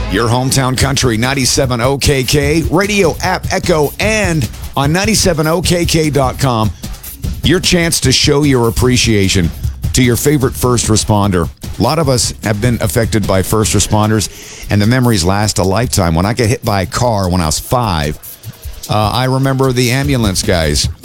Your hometown country, 97 OKK, radio app Echo, and on 97okk.com. Your chance to show your appreciation to your favorite first responder. A lot of us have been affected by first responders, and the memories last a lifetime. When I got hit by a car when I was 5, I remember the ambulance guys